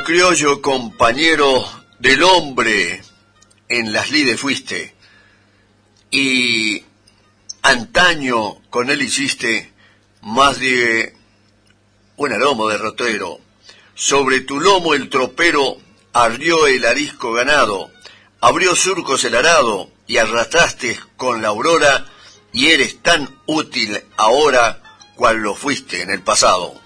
criollo compañero del hombre, en las lides fuiste, y antaño con él hiciste más de un aromo derrotero. Sobre tu lomo el tropero arrió el arisco ganado, abrió surcos el arado, y arrastraste con la aurora, y eres tan útil ahora cual lo fuiste en el pasado.